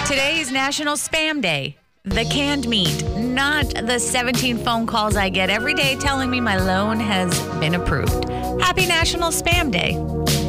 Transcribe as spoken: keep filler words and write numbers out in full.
Today is National Spam Day. The canned meat, not the seventeen phone calls I get every day telling me my loan has been approved. Happy National Spam Day.